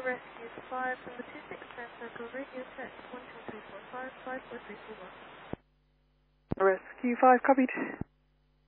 Rescue 5 from the 26 Circle, radio check 12345, 54321. Rescue 5, copied.